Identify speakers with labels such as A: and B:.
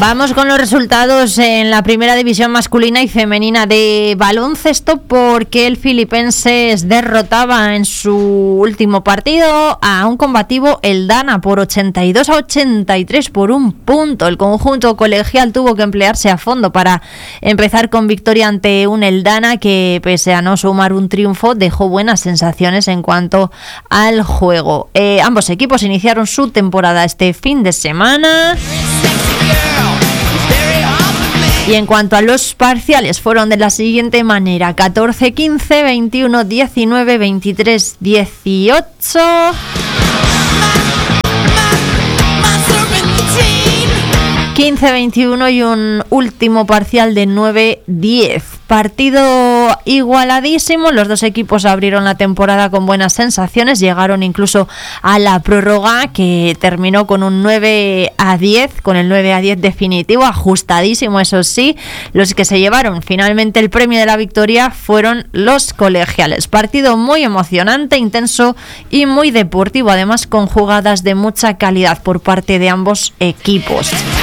A: Vamos con los resultados en la primera división masculina y femenina de baloncesto, porque el Filipenses derrotaba en su último partido a un combativo Eldana por 82-83 por un punto. El conjunto colegial tuvo que emplearse a fondo para empezar con victoria ante un Eldana que, pese a no sumar un triunfo, dejó buenas sensaciones en cuanto al juego. Ambos equipos iniciaron su temporada este fin de semana. Y en cuanto a los parciales, fueron de la siguiente manera: 14-15, 21-19, 23-18, 15-21 y un último parcial de 9-10. Partido igualadísimo, los dos equipos abrieron la temporada con buenas sensaciones, llegaron incluso a la prórroga, que terminó con un 9-10, con el 9-10 definitivo, ajustadísimo eso sí. Los que se llevaron finalmente el premio de la victoria fueron los colegiales. Partido muy emocionante, intenso y muy deportivo, además con jugadas de mucha calidad por parte de ambos equipos.